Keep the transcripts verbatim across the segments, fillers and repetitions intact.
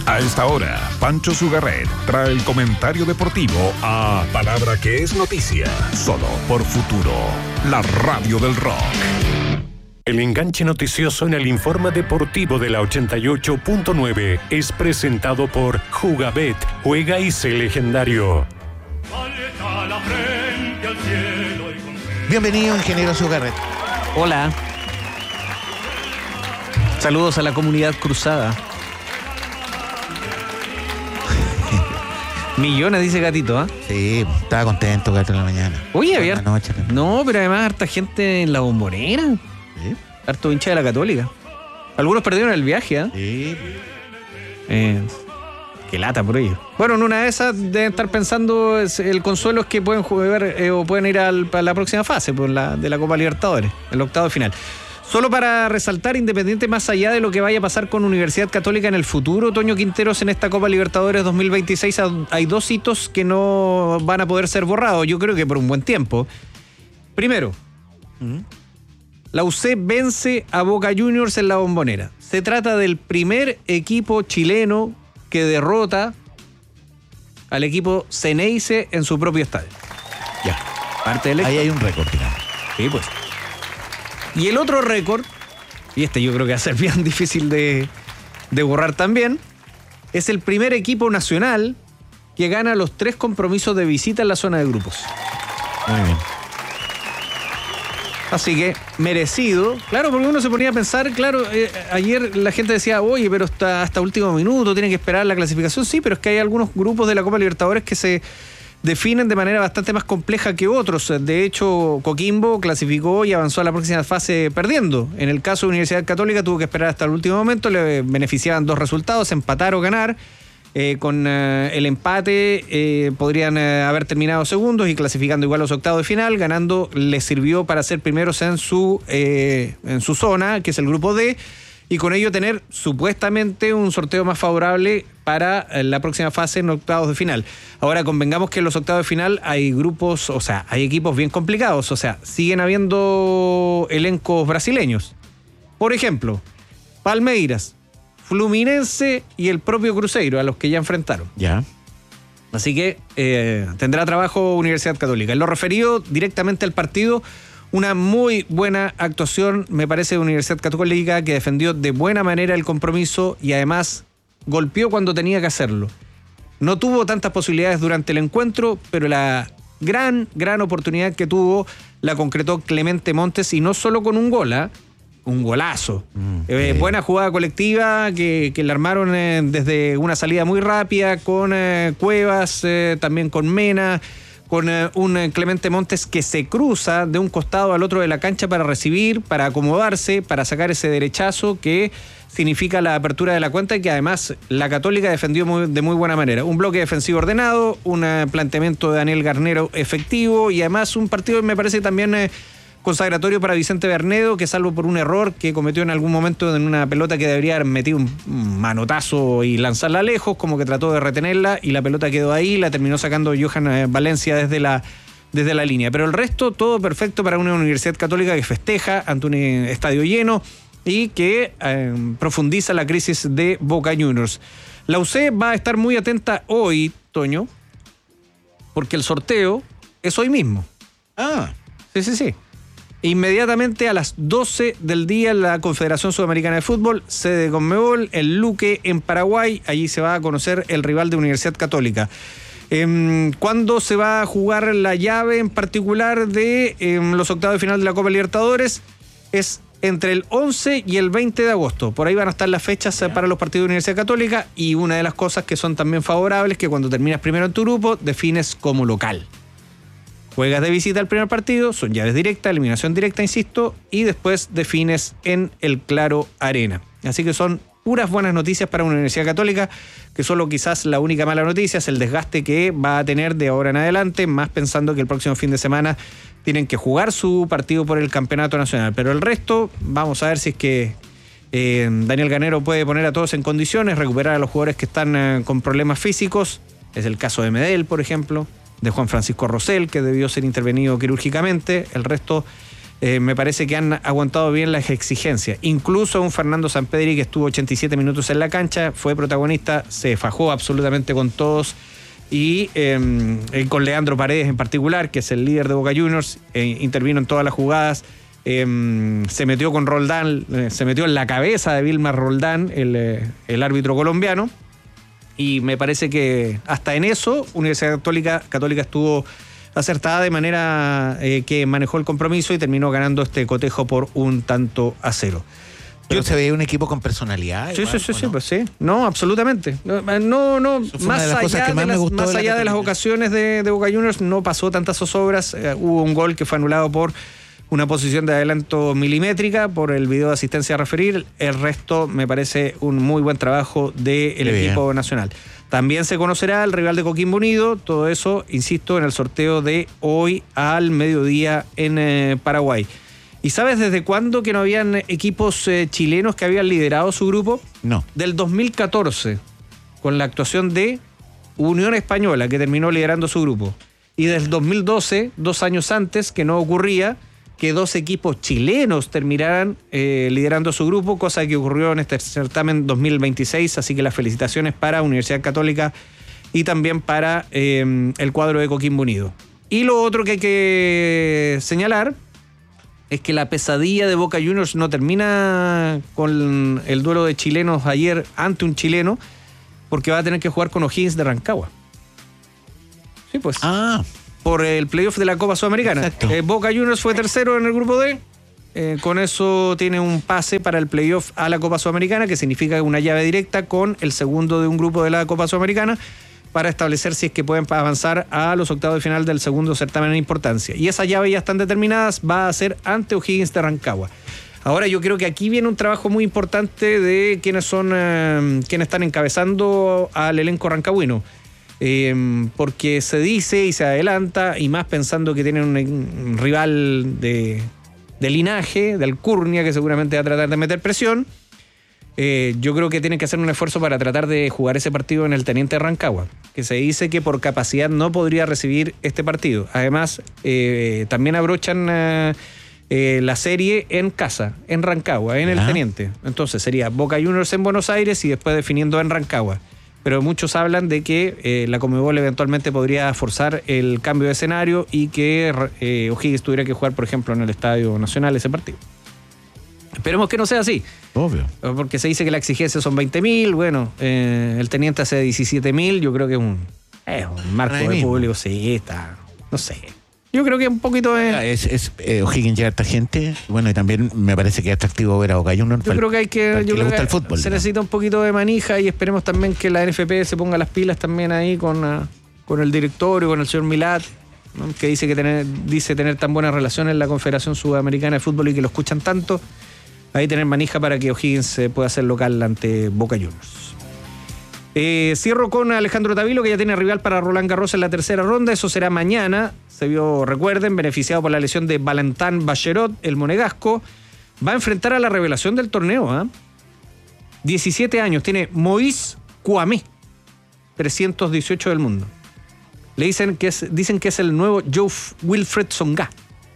A esta hora, Pancho Zugarret trae el comentario deportivo a Palabra que es noticia, solo por Futuro, la radio del rock. El enganche noticioso en el informe deportivo de la ochenta y ocho punto nueve es presentado por Jugabet, juega y sé legendario. Bienvenido, ingeniero Zugarret. Hola. Saludos a la comunidad cruzada. Millones, dice Gatito, ¿ah? ¿eh? Sí, estaba contento, Gato, en la mañana. Oye, había... Noche, no, pero además harta gente en la Bombonera. ¿Sí? Harto hincha de la Católica. Algunos perdieron el viaje, ¿ah? ¿eh? Sí. Eh, qué lata por ello. Bueno, en una de esas deben estar pensando, el consuelo es que pueden jugar eh, o pueden ir al, a la próxima fase pues, la, de la Copa Libertadores, el octavo de final. Solo para resaltar, independiente más allá de lo que vaya a pasar con Universidad Católica en el futuro, Toño Quinteros, en esta Copa Libertadores dos mil veintiséis hay dos hitos que no van a poder ser borrados, yo creo que por un buen tiempo. Primero, ¿Mm? la U C vence a Boca Juniors en la Bombonera. Se trata del primer equipo chileno que derrota al equipo Ceneice en su propio estadio. Ya. Parte del Ahí hay un récord, digamos. Sí, pues. Y el otro récord, y este yo creo que va a ser bien difícil de, de borrar también, es el primer equipo nacional que gana los tres compromisos de visita en la zona de grupos. Muy bien. Así que, merecido. Claro, porque uno se ponía a pensar, claro, eh, ayer la gente decía, oye, pero hasta, hasta último minuto tiene que esperar la clasificación. Sí, pero es que hay algunos grupos de la Copa Libertadores que se definen de manera bastante más compleja que otros. De hecho, Coquimbo clasificó y avanzó a la próxima fase perdiendo. En el caso de Universidad Católica tuvo que esperar hasta el último momento, le beneficiaban dos resultados, empatar o ganar. Eh, con eh, el empate eh, podrían eh, haber terminado segundos y clasificando igual a los octavos de final. Ganando les sirvió para ser primeros en su, eh, en su zona, que es el grupo D, y con ello tener supuestamente un sorteo más favorable para la próxima fase en octavos de final. Ahora convengamos que en los octavos de final hay grupos, o sea, hay equipos bien complicados, o sea, siguen habiendo elencos brasileños. Por ejemplo, Palmeiras, Fluminense y el propio Cruzeiro, a los que ya enfrentaron. Ya. Así que eh, tendrá trabajo Universidad Católica. En lo referido directamente al partido, una muy buena actuación, me parece, de Universidad Católica, que defendió de buena manera el compromiso y además golpeó cuando tenía que hacerlo. No tuvo tantas posibilidades durante el encuentro, pero la gran, gran oportunidad que tuvo la concretó Clemente Montes, y no solo con un gol, ¿eh? Un golazo. Mm, eh, buena jugada colectiva que, que la armaron eh, desde una salida muy rápida con eh, Cuevas, eh, también con Mena, con eh, un eh, Clemente Montes que se cruza de un costado al otro de la cancha para recibir, para acomodarse, para sacar ese derechazo que significa la apertura de la cuenta, y que además la Católica defendió muy, de muy buena manera. Un bloque defensivo ordenado, un eh, planteamiento de Daniel Garnero efectivo, y además un partido me parece también eh, consagratorio para Vicente Bernedo, que salvo por un error que cometió en algún momento en una pelota que debería haber metido un manotazo y lanzarla lejos, como que trató de retenerla y la pelota quedó ahí, la terminó sacando Johan Valencia desde la, desde la línea. Pero el resto, todo perfecto para una Universidad Católica que festeja ante un estadio lleno y que eh, profundiza la crisis de Boca Juniors. La U C va a estar muy atenta hoy, Toño, porque el sorteo es hoy mismo. Ah. Sí, sí, sí. Inmediatamente a las doce del día la Confederación Sudamericana de Fútbol, sede de Conmebol, el Luque en Paraguay, allí se va a conocer el rival de Universidad Católica. Eh, ¿Cuándo se va a jugar la llave en particular de eh, los octavos de final de la Copa Libertadores? Es entre el once y el veinte de agosto. Por ahí van a estar las fechas para los partidos de Universidad Católica, y una de las cosas que son también favorables, que cuando terminas primero en tu grupo, defines como local. Juegas de visita al primer partido, son llaves directas, eliminación directa, insisto, y después defines en el Claro Arena. Así que son puras buenas noticias para una Universidad Católica, que solo quizás la única mala noticia es el desgaste que va a tener de ahora en adelante, más pensando que el próximo fin de semana tienen que jugar su partido por el campeonato nacional. Pero el resto, vamos a ver si es que eh, Daniel Garnero puede poner a todos en condiciones, recuperar a los jugadores que están eh, con problemas físicos. Es el caso de Medel, por ejemplo, de Juan Francisco Rosell, que debió ser intervenido quirúrgicamente. El resto Eh, me parece que han aguantado bien las exigencias. Incluso un Fernando Sampedri que estuvo ochenta y siete minutos en la cancha, fue protagonista, se fajó absolutamente con todos y eh, con Leandro Paredes en particular, que es el líder de Boca Juniors, eh, intervino en todas las jugadas, eh, se metió con Roldán, eh, se metió en la cabeza de Vilmar Roldán, el, eh, el árbitro colombiano, y me parece que hasta en eso Universidad Católica, Católica estuvo acertada de manera eh, que manejó el compromiso y terminó ganando este cotejo por un tanto a cero. Pero Yo, se veía un equipo con personalidad. Sí, igual, sí, sí, sí, no? pues sí. No, absolutamente. No, no, más allá de, las, más allá de las ocasiones de, de Boca Juniors no pasó tantas zozobras. Eh, hubo un gol que fue anulado por una posición de adelanto milimétrica, por el video de asistencia a referir. El resto me parece un muy buen trabajo del equipo bien. nacional. También se conocerá el rival de Coquimbo Unido, todo eso, insisto, en el sorteo de hoy al mediodía en eh, Paraguay. ¿Y sabes desde cuándo que no habían equipos eh, chilenos que habían liderado su grupo? No. Del dos mil catorce, con la actuación de Unión Española, que terminó liderando su grupo. Y del dos mil doce, dos años antes, que no ocurría que dos equipos chilenos terminaran eh, liderando su grupo, cosa que ocurrió en este certamen dos mil veintiséis, así que las felicitaciones para Universidad Católica y también para eh, el cuadro de Coquimbo Unido. Y lo otro que hay que señalar es que la pesadilla de Boca Juniors no termina con el duelo de chilenos ayer ante un chileno, porque va a tener que jugar con O'Higgins de Rancagua. Sí, pues. Ah, por el playoff de la Copa Sudamericana. Eh, Boca Juniors fue tercero en el grupo D. Eh, con eso tiene un pase para el playoff a la Copa Sudamericana, que significa una llave directa con el segundo de un grupo de la Copa Sudamericana para establecer si es que pueden avanzar a los octavos de final del segundo certamen en importancia. Y esas llaves ya están determinadas, va a ser ante O'Higgins de Rancagua. Ahora yo creo que aquí viene un trabajo muy importante de quienes son eh, quienes están encabezando al elenco rancagüino. Eh, porque se dice y se adelanta, y más pensando que tienen un, un rival de, de linaje, de alcurnia, que seguramente va a tratar de meter presión. Eh, yo creo que tienen que hacer un esfuerzo para tratar de jugar ese partido en el Teniente Rancagua, que se dice que por capacidad no podría recibir este partido. Además, eh, también abrochan eh, eh, la serie en casa, en Rancagua, en el Teniente. Entonces sería Boca Juniors en Buenos Aires y después definiendo en Rancagua. Pero muchos hablan de que eh, la Conmebol eventualmente podría forzar el cambio de escenario y que eh, O'Higgins tuviera que jugar, por ejemplo, en el Estadio Nacional ese partido. Esperemos que no sea así. Obvio. Porque se dice que la exigencia son veinte mil, bueno, eh, el Teniente hace diecisiete mil, yo creo que es un, es un marco de mismo. Público, sí, está, no sé. Yo creo que un poquito de... Es, es, eh, O'Higgins llega a esta gente, bueno, y también me parece que es atractivo ver a Boca Juniors. Yo creo que hay que... Yo que le creo gusta que el fútbol. Se ¿no? necesita un poquito de manija y esperemos también que la N F P se ponga las pilas también ahí con, uh, con el directorio, con el señor Milat, ¿no? Que dice que tener, dice tener tan buenas relaciones en la Confederación Sudamericana de Fútbol y que lo escuchan tanto. Ahí tener manija para que O'Higgins eh, pueda ser local ante Boca Juniors. Eh, cierro con Alejandro Tavilo, que ya tiene rival para Roland Garros en la tercera ronda. Eso será mañana. Se vio, recuerden, beneficiado por la lesión de Valentin Bacherot, el monegasco. Va a enfrentar a la revelación del torneo. ¿eh? diecisiete años, tiene Moïse Kouamé, trescientos dieciocho del mundo. Le dicen que es, dicen que es el nuevo Wilfried Tsonga.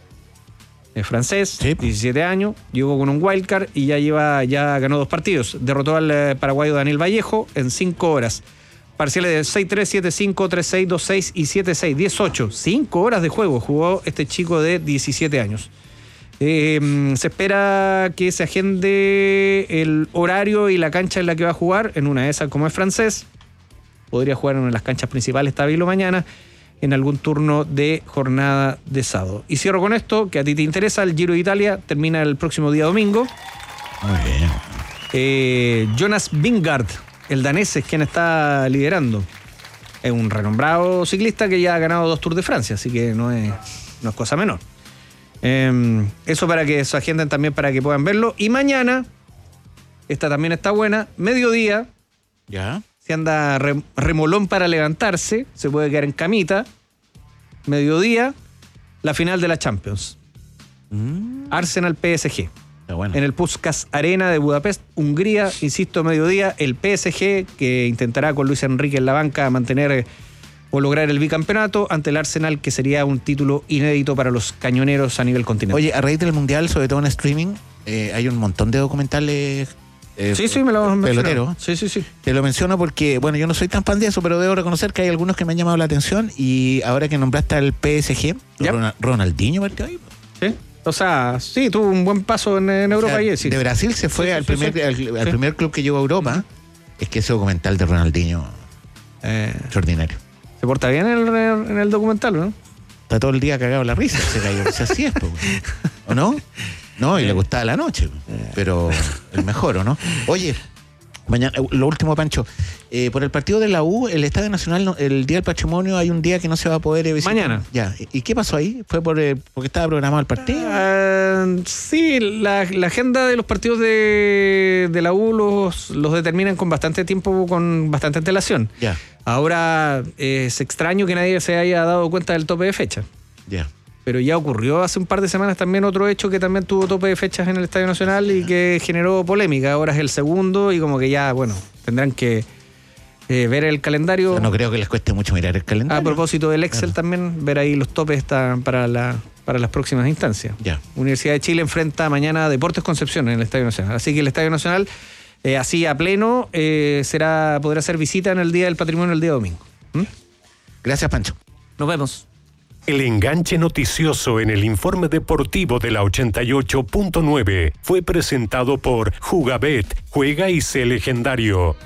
Es francés, sí. diecisiete años, llegó con un wildcard y ya lleva, ya ganó dos partidos. Derrotó al eh, paraguayo Daniel Vallejo en cinco horas. Parciales de seis tres, siete cinco, tres seis, dos seis y siete seis, diez ocho. cinco horas de juego jugó este chico de diecisiete años. Eh, se espera que se agende el horario y la cancha en la que va a jugar. En una de esas, como es francés, podría jugar en una de las canchas principales Tavilo mañana, en algún turno de jornada de sábado. Y cierro con esto, que a ti te interesa, el Giro de Italia termina el próximo día domingo. Muy bien. Eh, Jonas Vingegaard, el danés, es quien está liderando. Es un renombrado ciclista que ya ha ganado dos Tours de Francia, así que no es, no es cosa menor. Eh, eso para que se agenden también para que puedan verlo. Y mañana, esta también está buena, mediodía. Ya. Si anda re, remolón para levantarse, se puede quedar en camita. Mediodía, la final de la Champions. Mm. Arsenal P S G. Bueno. En el Puskás Arena de Budapest, Hungría, insisto, mediodía, el P S G, que intentará con Luis Enrique en la banca mantener o lograr el bicampeonato ante el Arsenal, que sería un título inédito para los cañoneros a nivel continental. Oye, a raíz del Mundial, sobre todo en streaming, eh, hay un montón de documentales. Eh, sí, sí, me lo pelotero. Sí, sí, sí. Te lo menciono porque, bueno, yo no soy tan fan de eso, pero debo reconocer que hay algunos que me han llamado la atención. Y ahora que nombraste al P S G, yep. Ronald, Ronaldinho partió ahí. Sí. O sea, sí, tuvo un buen paso en, en Europa. O sea, y sí. De Brasil se fue sí, al, sí, primer, sí. al, al sí. primer club que llegó a Europa. Es que ese documental de Ronaldinho eh, extraordinario. Se porta bien en el, en el documental, ¿no? Está todo el día cagado la risa, se cayó. O sea, así es, po, ¿o no? No, y eh. le gustaba la noche, eh. pero el mejor, ¿o no? Oye, mañana, lo último, Pancho, eh, por el partido de la U, el Estadio Nacional, el Día del Patrimonio, hay un día que no se va a poder visitar. Mañana. Ya, ¿y qué pasó ahí? ¿Fue por eh, porque estaba programado el partido? Uh, sí, la, la agenda de los partidos de, de la U los, los determinan con bastante tiempo, con bastante antelación. Ya. Ahora eh, es extraño que nadie se haya dado cuenta del tope de fecha. Ya. Pero ya ocurrió hace un par de semanas también otro hecho que también tuvo tope de fechas en el Estadio Nacional y que generó polémica. Ahora es el segundo y como que ya, bueno, tendrán que eh, ver el calendario. O sea, no creo que les cueste mucho mirar el calendario. A propósito del Excel, claro, también, ver ahí los topes está para, la, para las próximas instancias. Ya. Universidad de Chile enfrenta mañana a Deportes Concepción en el Estadio Nacional. Así que el Estadio Nacional, eh, así a pleno, eh, será podrá hacer visita en el Día del Patrimonio el día domingo. ¿Mm? Gracias, Pancho. Nos vemos. El enganche noticioso en el informe deportivo de la ochenta y ocho punto nueve fue presentado por Jugabet, juega y sé legendario.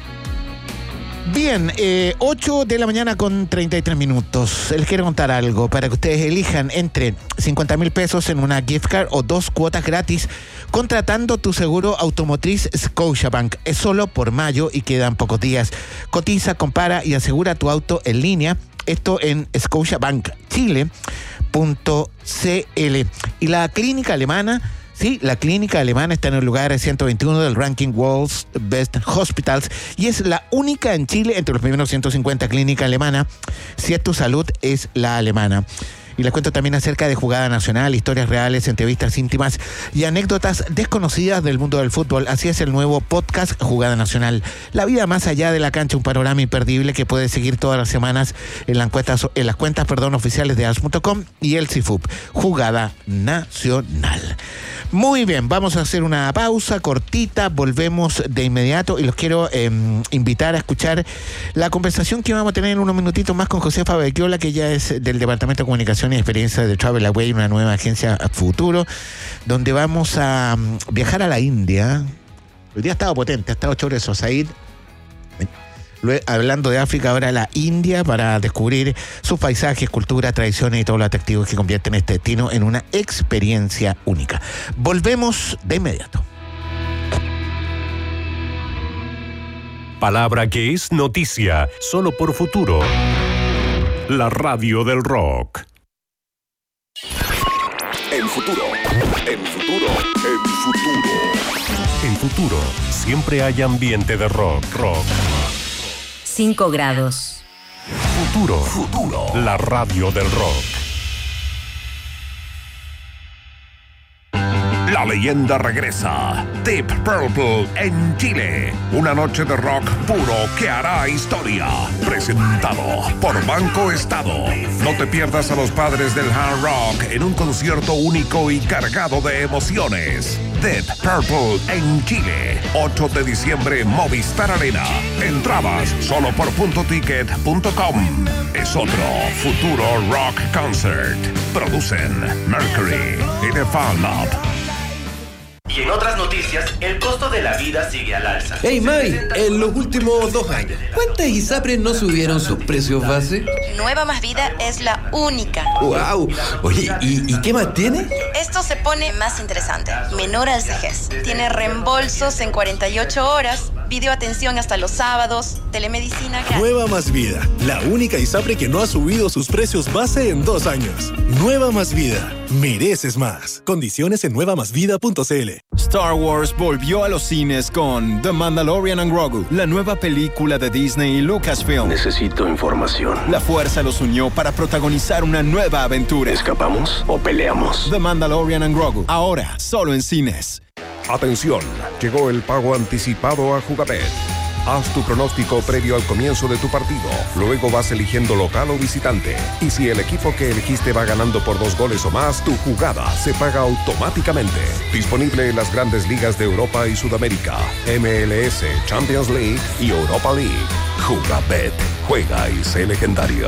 Bien, eh, ocho de la mañana con treinta y tres minutos. Les quiero contar algo para que ustedes elijan entre cincuenta mil pesos en una gift card o dos cuotas gratis contratando tu seguro automotriz Scotiabank. Es solo por mayo y quedan pocos días. Cotiza, compara y asegura tu auto en línea. Esto en scotiabank chile punto c l. Y la clínica alemana, sí, la clínica alemana está en el lugar ciento veintiuno del ranking World's Best Hospitals y es la única en Chile entre los primeros ciento cincuenta clínica alemana. Si es tu salud, es la alemana. Y les cuento también acerca de Jugada Nacional, historias reales, entrevistas íntimas y anécdotas desconocidas del mundo del fútbol. Así es el nuevo podcast Jugada Nacional. La vida más allá de la cancha, un panorama imperdible que puedes seguir todas las semanas en las cuentas, en las cuentas perdón, oficiales de as punto com y el C I F U P. Jugada Nacional. Muy bien, vamos a hacer una pausa cortita, volvemos de inmediato y los quiero eh, invitar a escuchar la conversación que vamos a tener en unos minutitos más con Josefa Becchiola, que ya es del Departamento de Comunicación y Experiencia de Travel Away, una nueva agencia a futuro, donde vamos a um, viajar a la India. Hoy día ha estado potente, ha estado chévere eso, Said. Hablando de África, ahora la India, para descubrir sus paisajes, cultura, tradiciones y todo lo atractivo que convierten este destino en una experiencia única. Volvemos de inmediato. Palabra que es noticia, solo por Futuro. La radio del rock. En Futuro, en Futuro, en Futuro. En Futuro, siempre hay ambiente de rock, rock. cinco grados. Futuro, Futuro, la radio del rock. La leyenda regresa. Deep Purple en Chile. Una noche de rock puro que hará historia. Presentado por Banco Estado. No te pierdas a los padres del hard rock en un concierto único y cargado de emociones. Deep Purple en Chile. ocho de diciembre, Movistar Arena. Entradas solo por punto ticket punto com. Es otro Futuro Rock Concert. Producen Mercury y The Fan Lab. Y en otras noticias, el costo de la vida sigue al alza. Hey May, en los últimos dos años, ¿cuántas ISAPRES no subieron sus precios base? Nueva Más Vida es la única. ¡Wow! Oye, ¿y, y qué más tiene? Esto se pone más interesante. Menor al vejez. Tiene reembolsos en cuarenta y ocho horas, videoatención hasta los sábados, telemedicina gratis. Nueva Más Vida, la única ISAPRE que no ha subido sus precios base en dos años. Nueva Más Vida, mereces más. Condiciones en nueva más vida punto c l. Star Wars volvió a los cines con The Mandalorian and Grogu, la nueva película de Disney y Lucasfilm. Necesito información. La fuerza los unió para protagonizar una nueva aventura. ¿Escapamos o peleamos? The Mandalorian and Grogu, ahora solo en cines. Atención, llegó el pago anticipado a Jugabet. Haz tu pronóstico previo al comienzo de tu partido. Luego vas eligiendo local o visitante. Y si el equipo que elegiste va ganando por dos goles o más, tu jugada se paga automáticamente. Disponible en las grandes ligas de Europa y Sudamérica, M L S, Champions League y Europa League. Jugabet. Juega y sé legendario.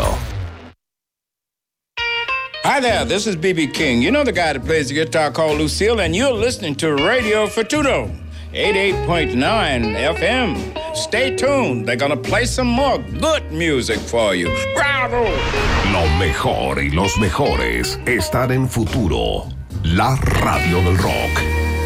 Hi there, this is B B King. You know the guy that plays the guitar called Lucille, and you're listening to Radio Futuro, eighty-eight point nine F M. Stay tuned, they're gonna play some more good music for you. ¡Bravo! Lo mejor y los mejores están en Futuro, la radio del rock.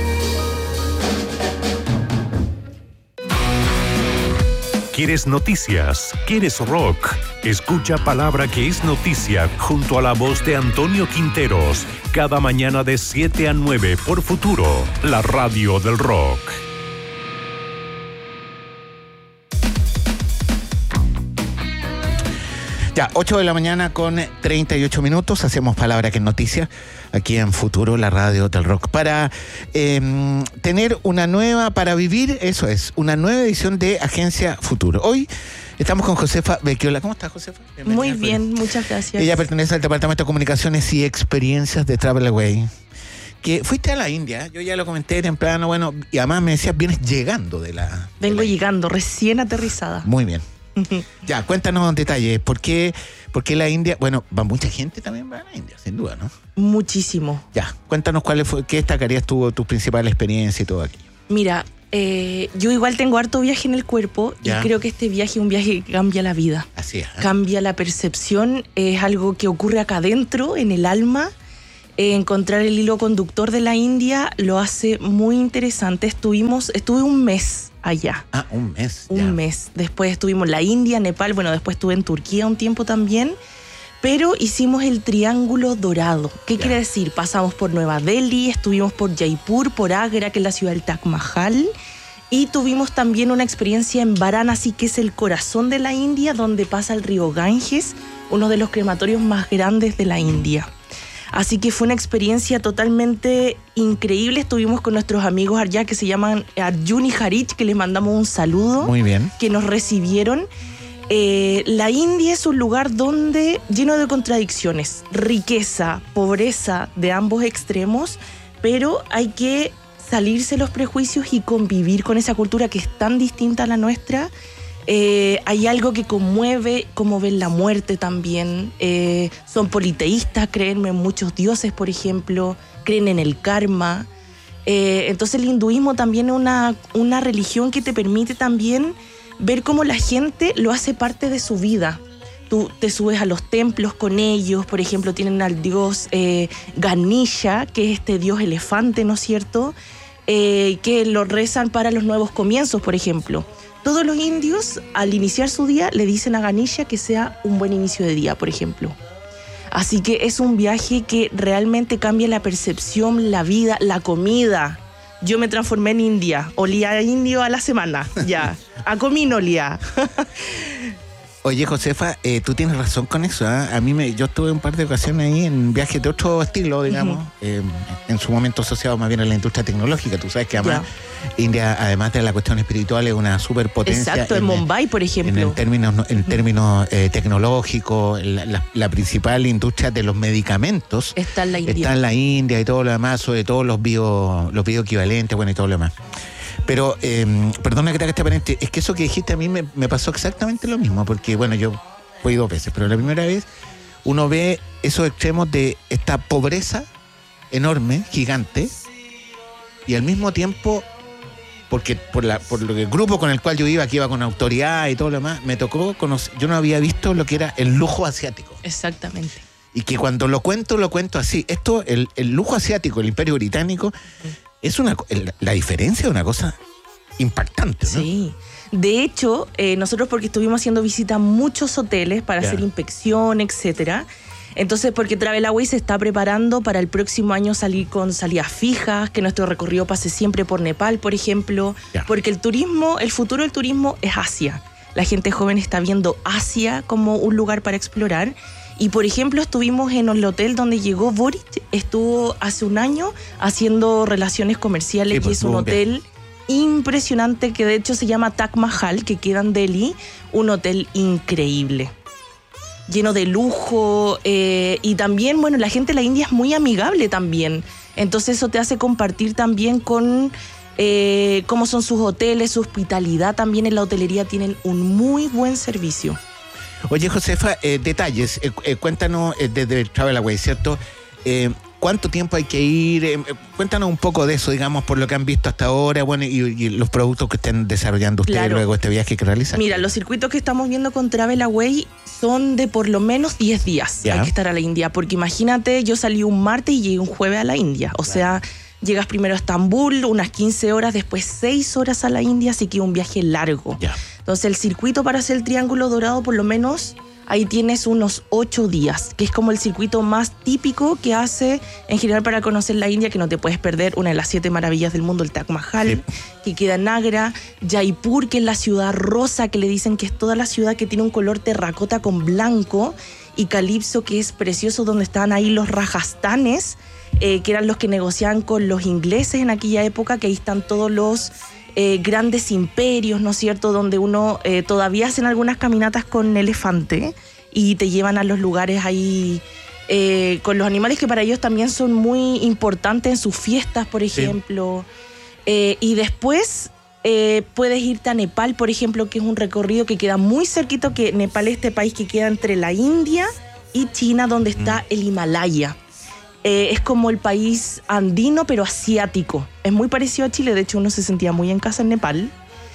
¿Quieres noticias? ¿Quieres rock? Escucha Palabra que es noticia junto a la voz de Antonio Quinteros, cada mañana de siete a nueve por Futuro, la radio del rock. Ya, ocho de la mañana con treinta y ocho minutos, hacemos Palabra que es noticia aquí en Futuro, la radio del rock. Para eh, tener una nueva, para vivir, eso es, una nueva edición de Agencia Futuro. Hoy estamos con Josefa Becchiola. ¿Cómo estás, Josefa? Bienvenida. Muy bien, muchas gracias. Ella pertenece al Departamento de Comunicaciones y Experiencias de Travel Away. Que fuiste a la India, yo ya lo comenté temprano, bueno, y además me decías, vienes llegando de la... Vengo de la... llegando, recién aterrizada. Muy bien. Ya, cuéntanos detalles. ¿Por qué, ¿Por qué la India? Bueno, va mucha gente también va a la India, sin duda, ¿no? Muchísimo. Ya, cuéntanos cuál fue, qué destacarías tú, tu principal experiencia y todo aquello. Mira, eh, yo igual tengo harto viaje en el cuerpo ya. Y creo que este viaje es un viaje que cambia la vida. Así es. ¿eh? Cambia la percepción, es algo que ocurre acá adentro, en el alma. Eh, encontrar el hilo conductor de la India lo hace muy interesante. Estuvimos, estuve un mes allá. Ah, un mes. Un ya. mes. Después estuvimos en la India, Nepal, bueno, después estuve en Turquía un tiempo también. Pero hicimos el Triángulo Dorado. ¿Qué ya. quiere decir? Pasamos por Nueva Delhi, estuvimos por Jaipur, por Agra, que es la ciudad del Taj Mahal. Y tuvimos también una experiencia en Varanasi, que es el corazón de la India, donde pasa el río Ganges, uno de los crematorios más grandes de la India. Así que fue una experiencia totalmente increíble. Estuvimos con nuestros amigos allá que se llaman Arjun y Harich, que les mandamos un saludo. Muy bien. Que nos recibieron. Eh, la India es un lugar donde lleno de contradicciones, riqueza, pobreza de ambos extremos, pero hay que salirse los prejuicios y convivir con esa cultura que es tan distinta a la nuestra. Eh, hay algo que conmueve, como ven la muerte también. Eh, son politeístas, creen en muchos dioses, por ejemplo, creen en el karma. Eh, entonces el hinduismo también es una, una religión que te permite también ver cómo la gente lo hace parte de su vida. Tú te subes a los templos con ellos, por ejemplo, tienen al dios eh, Ganesha, que es este dios elefante, ¿no es cierto? Eh, que lo rezan para los nuevos comienzos, por ejemplo. Todos los indios, al iniciar su día, le dicen a Ganesha que sea un buen inicio de día, por ejemplo. Así que es un viaje que realmente cambia la percepción, la vida, la comida. Yo me transformé en india, olía a indio a la semana, ya. A comino olía. Oye, Josefa, eh, tú tienes razón con eso, ¿eh? A mí me, yo estuve un par de ocasiones ahí en viajes de otro estilo, digamos, uh-huh. eh, en su momento asociado más bien a la industria tecnológica. Tú sabes que además yeah. India, además de la cuestión espiritual, es una superpotencia. Exacto, en, en Mumbai, por ejemplo. En términos, en términos eh, tecnológicos, la, la, la principal industria de los medicamentos está en la India. Está en la India y todo lo demás, sobre todo los bio, los bioequivalentes, bueno, y todo lo demás. Pero, eh, perdona que te haga este aparente, es que eso que dijiste a mí me, me pasó exactamente lo mismo, porque, bueno, yo fui dos veces, pero la primera vez uno ve esos extremos de esta pobreza enorme, gigante, y al mismo tiempo, porque por, la, por lo que el grupo con el cual yo iba, que iba con autoridad y todo lo demás, me tocó conocer, yo no había visto lo que era el lujo asiático. Exactamente. Y que cuando lo cuento, lo cuento así. Esto, el, el lujo asiático, el Imperio Británico, es una, la diferencia es una cosa impactante, ¿no? Sí. De hecho, eh, nosotros porque estuvimos haciendo visita a muchos hoteles para yeah. hacer inspección, etcétera. Entonces, porque Travel Away se está preparando para el próximo año salir con salidas fijas, que nuestro recorrido pase siempre por Nepal, por ejemplo. Yeah. Porque el turismo, el futuro del turismo es Asia. La gente joven está viendo Asia como un lugar para explorar. Y, por ejemplo, estuvimos en el hotel donde llegó Boric, estuvo hace un año haciendo relaciones comerciales, sí, pues, y es un hotel impresionante que de hecho se llama Taj Mahal, que queda en Delhi, un hotel increíble, lleno de lujo, eh, y también, bueno, la gente de la India es muy amigable también, entonces eso te hace compartir también con eh, cómo son sus hoteles, su hospitalidad también en la hotelería, tienen un muy buen servicio. Oye, Josefa, eh, detalles, eh, eh, cuéntanos eh, desde Travelaway, ¿cierto? Eh, ¿Cuánto tiempo hay que ir? Eh, cuéntanos un poco de eso, digamos, por lo que han visto hasta ahora, bueno, y, y los productos que estén desarrollando ustedes Claro. luego de este viaje que realizan. Mira, los circuitos que estamos viendo con Travelaway son de por lo menos diez días. Ya. Hay que estar a la India, porque imagínate, yo salí un martes y llegué un jueves a la India. O sea, llegas primero a Estambul, unas quince horas, después seis horas a la India, así que un viaje largo. Ya. Entonces, el circuito para hacer el Triángulo Dorado, por lo menos, ahí tienes unos ocho días, que es como el circuito más típico que hace en general para conocer la India, que no te puedes perder una de las siete maravillas del mundo, el Taj Mahal, sí. que queda en Agra, Jaipur, que es la ciudad rosa, que le dicen que es toda la ciudad que tiene un color terracota con blanco, y Calipso, que es precioso, donde estaban ahí los Rajastanes, eh, que eran los que negociaban con los ingleses en aquella época, que ahí están todos los Eh, grandes imperios, ¿no es cierto?, donde uno eh, todavía hacen algunas caminatas con elefante y te llevan a los lugares ahí eh, con los animales que para ellos también son muy importantes en sus fiestas, por ejemplo. Sí. Eh, y después eh, puedes irte a Nepal, por ejemplo, que es un recorrido que queda muy cerquito, que Nepal es este país que queda entre la India y China, donde está mm. el Himalaya. Eh, es como el país andino, pero asiático. Es muy parecido a Chile, de hecho uno se sentía muy en casa en Nepal.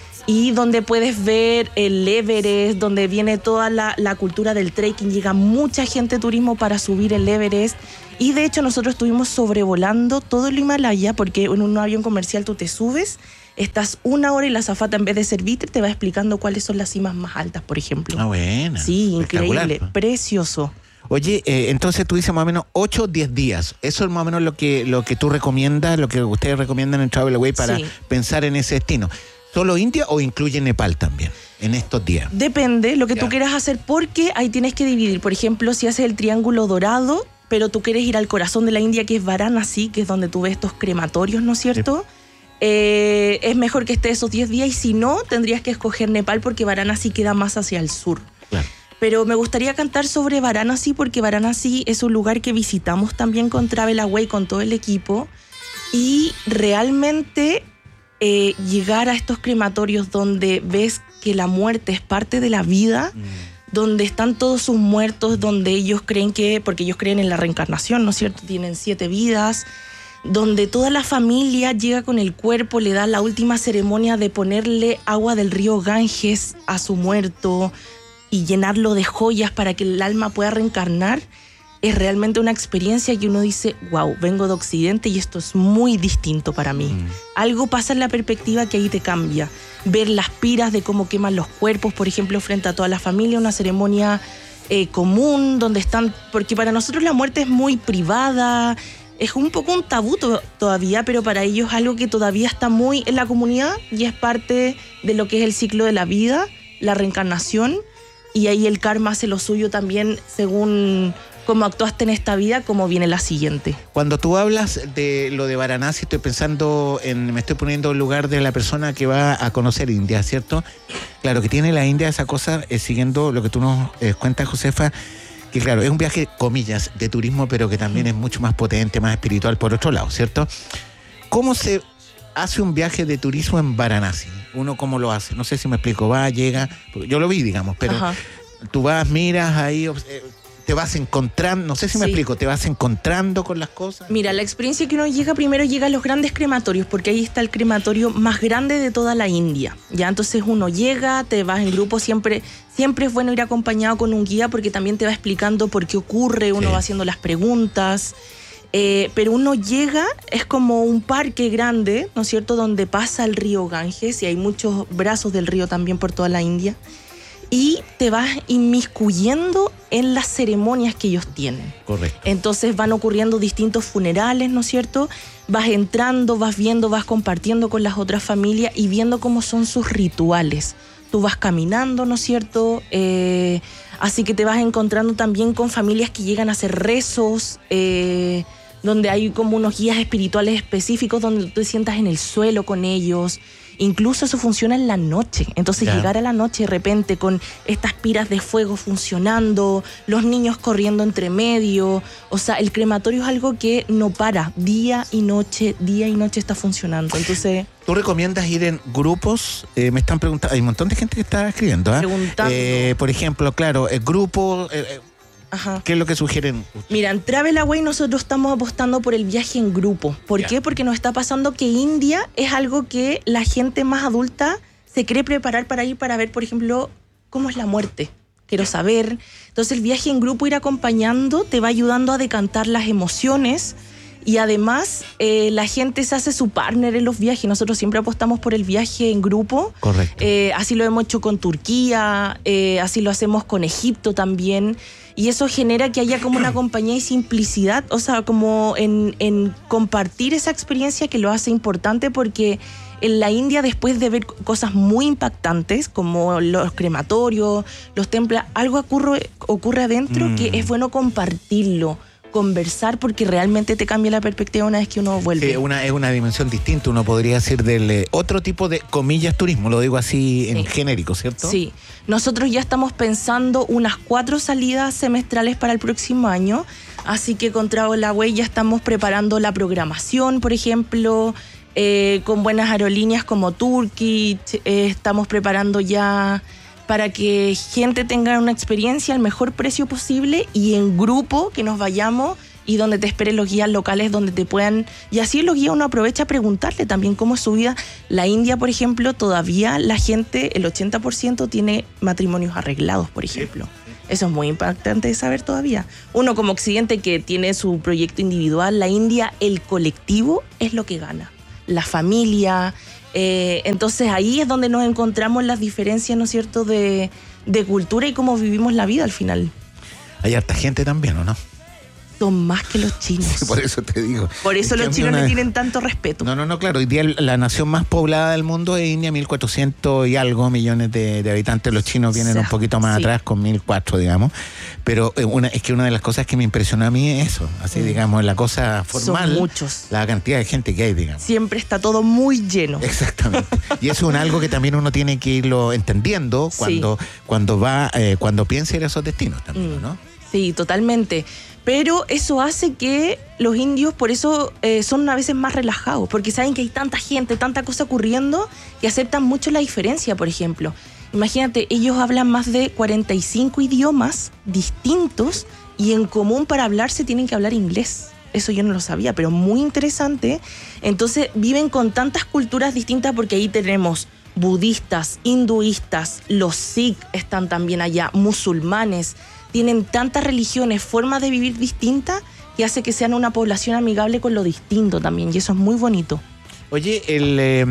Y donde puedes ver el Everest, donde viene toda la, la cultura del trekking, llega mucha gente de turismo para subir el Everest. Y de hecho nosotros estuvimos sobrevolando todo el Himalaya, porque en un avión comercial tú te subes, estás una hora y la azafata, en vez de servirte, te va explicando cuáles son las cimas más altas, por ejemplo. Ah, buena. Sí, increíble, precioso. Oye, eh, entonces tú dices más o menos ocho o diez días. Eso es más o menos lo que, lo que tú recomiendas, lo que ustedes recomiendan en Travelaway para sí. pensar en ese destino. ¿Solo India o incluye Nepal también en estos días? Depende lo que ya. tú quieras hacer, porque ahí tienes que dividir. Por ejemplo, si haces el Triángulo Dorado, pero tú quieres ir al corazón de la India, que es Varanasi, que es donde tú ves estos crematorios, ¿no es cierto? Sí. Eh, es mejor que esté esos diez días, y si no, tendrías que escoger Nepal, porque Varanasi queda más hacia el sur. Claro. Pero me gustaría cantar sobre Varanasi, porque Varanasi es un lugar que visitamos también con Travelaway, con todo el equipo, y realmente eh, llegar a estos crematorios donde ves que la muerte es parte de la vida, mm. donde están todos sus muertos, donde ellos creen que, porque ellos creen en la reencarnación, ¿no es cierto?, tienen siete vidas, donde toda la familia llega con el cuerpo, le da la última ceremonia de ponerle agua del río Ganges a su muerto y llenarlo de joyas para que el alma pueda reencarnar. Es realmente una experiencia que uno dice, wow, vengo de Occidente y esto es muy distinto para mí. Mm. Algo pasa en la perspectiva que ahí te cambia. Ver las piras de cómo queman los cuerpos, por ejemplo, frente a toda la familia, una ceremonia eh, común, donde están, porque para nosotros la muerte es muy privada, es un poco un tabú to- todavía, pero para ellos es algo que todavía está muy en la comunidad y es parte de lo que es el ciclo de la vida, la reencarnación. Y ahí el karma hace lo suyo también según cómo actuaste en esta vida, cómo viene la siguiente. Cuando tú hablas de lo de Varanasi, estoy pensando en, me estoy poniendo en lugar de la persona que va a conocer India, ¿cierto? Claro, que tiene la India esa cosa, eh, siguiendo lo que tú nos eh, cuentas, Josefa, que claro, es un viaje, comillas, de turismo, pero que también es mucho más potente, más espiritual por otro lado, ¿cierto? ¿Cómo se hace un viaje de turismo en Varanasi? ¿Uno cómo lo hace? No sé si me explico. Va, llega, yo lo vi, digamos, pero Ajá. tú vas, miras ahí, te vas encontrando, no sé si me sí. explico, te vas encontrando con las cosas. Mira, la experiencia que uno llega, primero llega a los grandes crematorios, porque ahí está el crematorio más grande de toda la India. Ya, entonces uno llega, te vas en grupo, siempre, siempre es bueno ir acompañado con un guía, porque también te va explicando por qué ocurre, uno sí. va haciendo las preguntas. Eh, pero uno llega, es como un parque grande, ¿no es cierto?, donde pasa el río Ganges, y hay muchos brazos del río también por toda la India, y te vas inmiscuyendo en las ceremonias que ellos tienen. Correcto. Entonces van ocurriendo distintos funerales, ¿no es cierto? Vas entrando, vas viendo, vas compartiendo con las otras familias y viendo cómo son sus rituales. Tú vas caminando, ¿no es cierto?, eh, así que te vas encontrando también con familias que llegan a hacer rezos, eh, donde hay como unos guías espirituales específicos donde tú te sientas en el suelo con ellos Incluso eso funciona en la noche. Entonces Ya. llegar a la noche de repente con estas piras de fuego funcionando, los niños corriendo entre medio. O sea, el crematorio es algo que no para. Día y noche, día y noche está funcionando. Entonces... ¿Tú recomiendas ir en grupos? Eh, me están preguntando, hay un montón de gente que está escribiendo. ¿eh? Preguntando. Eh, por ejemplo, claro, el grupo, eh, Ajá. ¿qué es lo que sugieren? Mira, en Travelaway nosotros estamos apostando por el viaje en grupo. ¿Por Ya. qué? Porque nos está pasando que India es algo que la gente más adulta se quiere preparar para ir para ver, por ejemplo, cómo es la muerte. Quiero saber. Entonces el viaje en grupo, ir acompañando, te va ayudando a decantar las emociones. Y además, eh, la gente se hace su partner en los viajes. Nosotros siempre apostamos por el viaje en grupo. Correcto. Eh, así lo hemos hecho con Turquía, eh, así lo hacemos con Egipto también. Y eso genera que haya como una compañía y simplicidad, o sea, como en, en compartir esa experiencia que lo hace importante, porque en la India, después de ver cosas muy impactantes, como los crematorios, los templos, algo ocurre, ocurre adentro Mm. que es bueno compartirlo, conversar, porque realmente te cambia la perspectiva una vez que uno vuelve. Sí, una, es una dimensión distinta, uno podría decir del eh, otro tipo de, comillas, turismo, lo digo así en Sí. genérico, ¿cierto? Sí, nosotros ya estamos pensando unas cuatro salidas semestrales para el próximo año, así que con Travelaway ya estamos preparando la programación, por ejemplo, eh, con buenas aerolíneas como Turkish, eh, estamos preparando ya para que gente tenga una experiencia al mejor precio posible y en grupo, que nos vayamos y donde te esperen los guías locales, donde te puedan... Y así los guías uno aprovecha a preguntarle también cómo es su vida. La India, por ejemplo, todavía la gente, el ochenta por ciento tiene matrimonios arreglados, por ejemplo. Eso es muy impactante de saber todavía. Uno como occidente que tiene su proyecto individual, la India, el colectivo es lo que gana. La familia... Eh, entonces ahí es donde nos encontramos las diferencias, ¿no es cierto?, de, de cultura y cómo vivimos la vida al final. Hay harta gente también, ¿o no? Son más que los chinos. Sí, por eso te digo. Por eso Es que los a mí chinos una- le tienen tanto respeto. No, no, no, claro. Hoy día la nación más poblada del mundo es India, mil cuatrocientos y algo millones de, de habitantes. Los chinos vienen O sea, un poquito más sí. atrás, con mil cuatro, digamos. Pero eh, una, es que una de las cosas que me impresionó a mí es eso. Así, Mm. digamos, en la cosa formal. Son muchos. La cantidad de gente que hay, digamos. Siempre está todo muy lleno. Exactamente. Y eso es un algo que también uno tiene que irlo entendiendo cuando, Sí. cuando va, eh, cuando piensa ir a esos destinos también, Mm. ¿no? Sí, totalmente. Pero eso hace que los indios, por eso eh, son a veces más relajados, porque saben que hay tanta gente, tanta cosa ocurriendo, que aceptan mucho la diferencia, por ejemplo. Imagínate, ellos hablan más de cuarenta y cinco idiomas distintos y en común para hablarse tienen que hablar inglés. Eso yo no lo sabía, pero muy interesante. Entonces viven con tantas culturas distintas, porque ahí tenemos budistas, hinduistas, los sikh están también allá, musulmanes. Tienen tantas religiones, formas de vivir distintas, que hace que sean una población amigable con lo distinto también, y eso es muy bonito. Oye, el, eh,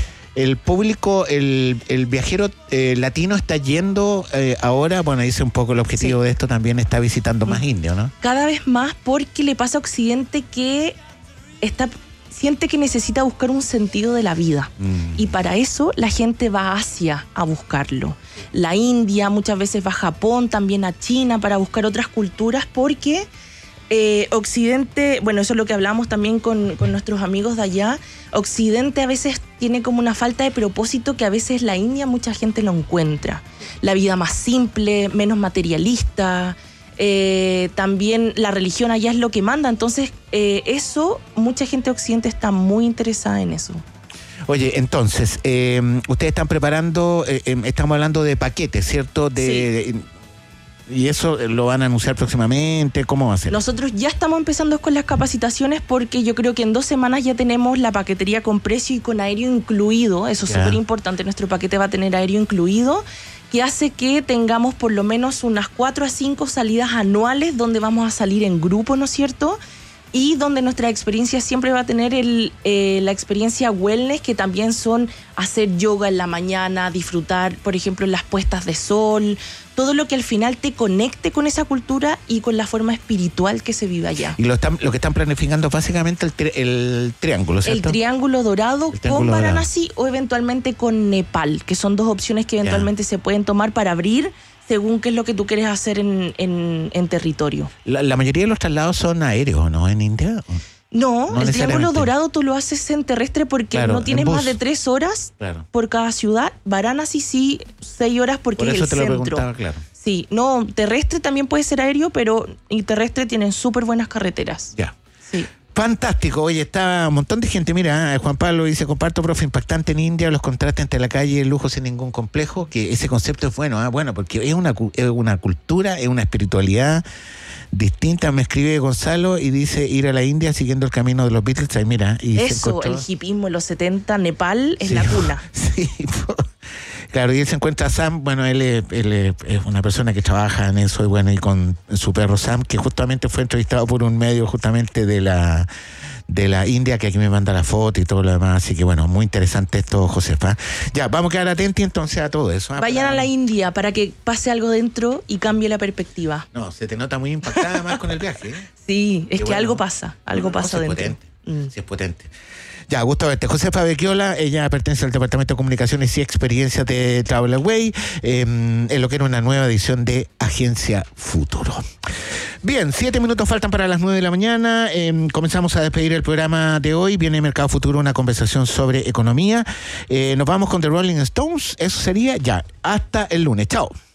el público, el, el viajero eh, latino está yendo eh, ahora, bueno, dice un poco el objetivo Sí. de esto, también está visitando más India, ¿no? Cada vez más, porque le pasa a Occidente que está, siente que necesita buscar un sentido de la vida. Mm. Y para eso la gente va a Asia a buscarlo. La India, muchas veces va a Japón, también a China para buscar otras culturas, porque eh, Occidente, bueno, eso es lo que hablamos también con, con nuestros amigos de allá, Occidente a veces tiene como una falta de propósito que a veces la India mucha gente lo encuentra. La vida más simple, menos materialista, eh, también la religión allá es lo que manda, entonces eh, eso, mucha gente Occidente está muy interesada en eso. Oye, entonces, eh, ustedes están preparando, eh, eh, estamos hablando de paquetes, ¿cierto? De, de- y eso lo van a anunciar próximamente, ¿cómo va a ser? Nosotros ya estamos empezando con las capacitaciones, porque yo creo que en dos semanas ya tenemos la paquetería con precio y con aéreo incluido. Eso es Ya. súper importante. Nuestro paquete va a tener aéreo incluido, que hace que tengamos por lo menos unas cuatro a cinco salidas anuales donde vamos a salir en grupo, ¿no es cierto? Y donde nuestra experiencia siempre va a tener el, eh, la experiencia wellness, que también son hacer yoga en la mañana, disfrutar, por ejemplo, las puestas de sol, todo lo que al final te conecte con esa cultura y con la forma espiritual que se vive allá. Y lo, están, lo que están planificando es básicamente el, tri- el triángulo, El ¿cierto? triángulo dorado El triángulo con dorado. Varanasi o eventualmente con Nepal, que son dos opciones que eventualmente se pueden tomar para abrir según qué es lo que tú quieres hacer en, en, en territorio. La, la mayoría de los traslados son aéreos, ¿no? En India. No, No el Triángulo necesariamente. Dorado tú lo haces en terrestre porque Claro, no tienes en bus. más de tres horas Claro. por cada ciudad. Varanasi sí, seis horas porque Por es eso el te lo centro. preguntaba, claro. Sí, no, terrestre también puede ser aéreo, pero y terrestre tienen súper buenas carreteras. Ya. Sí. Fantástico, oye, está un montón de gente, mira, eh, Juan Pablo dice, comparto, profe, impactante en India, los contrastes entre la calle y el lujo sin ningún complejo, que ese concepto es bueno, ah, bueno, porque es una, cu- es una cultura, es una espiritualidad distinta. Me escribe Gonzalo y dice ir a la India siguiendo el camino de los Beatles, ahí mira, y se Eso, encontró- el hipismo en los setenta, Nepal es Sí, la cuna. Sí, po. Claro, y él se encuentra a Sam, bueno, él es, él es- es una persona que trabaja en eso y bueno, y con su perro Sam, que justamente fue entrevistado por un medio justamente de la de la India, que aquí me manda la foto y todo lo demás, así que bueno, muy interesante esto, Josefa. Ya, vamos a quedar atentos entonces a todo eso. ¿ah? Vayan Para- a la India para que pase algo dentro y cambie la perspectiva. No, se te nota muy impactada más con el viaje. ¿eh? Sí, es Qué que bueno. algo pasa, algo No, pasa sí es dentro. potente, Mm. sí es potente. Ya, gusto verte. Josefa Becchiola, ella pertenece al Departamento de Comunicaciones y Experiencias de Travel Away, eh, en lo que era una nueva edición de Agencia Futuro. Bien, siete minutos faltan para las nueve de la mañana. Eh, comenzamos a despedir el programa de hoy. Viene Mercado Futuro, una conversación sobre economía. Eh, nos vamos con The Rolling Stones. Eso sería ya. Hasta el lunes. Chao.